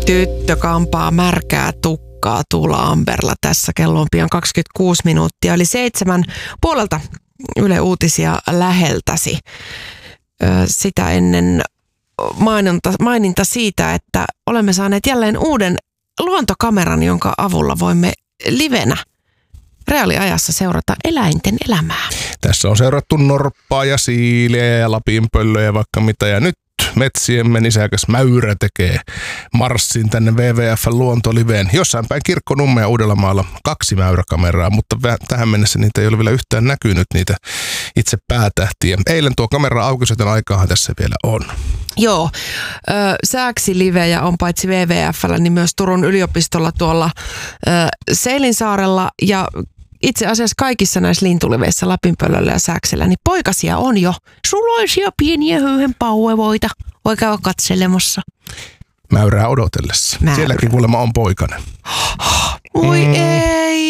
Tyttö kampaa märkää tukkaa Tuula Amberla. Tässä kello on pian 26 minuuttia. Eli 7 puolelta Yle Uutisia läheltäsi. Sitä ennen maininta siitä, että olemme saaneet jälleen uuden luontokameran, jonka avulla voimme livenä reaaliajassa seurata eläinten elämää. Tässä on seurattu norppaa ja siileä ja lapinpöllöjä ja vaikka mitä. Ja nyt metsiemme nisäkäs Mäyrä tekee marssin tänne WWF:n luontoliveen. Jossain päin Kirkkonummea Uudellamaalla 2 mäyräkameraa, mutta tähän mennessä niitä ei ole vielä yhtään näkynyt, niitä itse päätähtiä. Eilen tuo kamera auki, joten aikaahan tässä vielä on. Joo, sääksilivejä on paitsi WWF:llä, niin myös Turun yliopistolla tuolla Seilinsaarella ja itse asiassa kaikissa näissä lintuliveissä Lapinpöllöllä ja Sääksellä, niin poikasia on jo suloisia pieniä höyhenpauevoita. Voi käydä katselemassa. Mäyrää odotellessa. Sielläkin kuulemma on poikainen. Voi